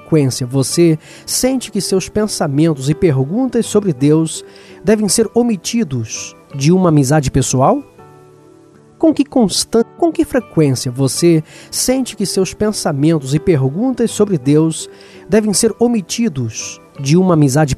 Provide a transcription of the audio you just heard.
frequência você sente que seus pensamentos e perguntas sobre Deus devem ser omitidos de uma amizade pessoal? Com que frequência você sente que seus pensamentos e perguntas sobre Deus devem ser omitidos de uma amizade